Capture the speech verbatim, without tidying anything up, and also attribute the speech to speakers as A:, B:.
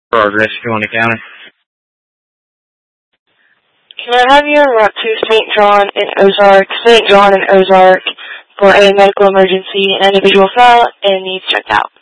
A: Progress, Suwannee County.
B: Can I have you en route to Saint John in Ozark, Saint John in Ozark for a medical emergency? An individual fell and needs checked out.